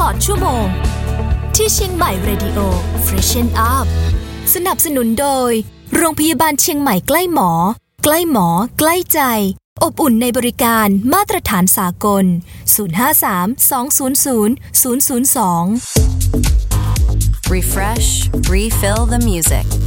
อดชั่วโมงที่เชียงใหม่ Radio Freshen Up สนับสนุนโดยโรงพยาบาลเชียงใหม่ใกล้หมอใกล้หมอใกล้ใจอบอุ่นในบริการมาตรฐานสากล053-200-002 Refresh, refill the music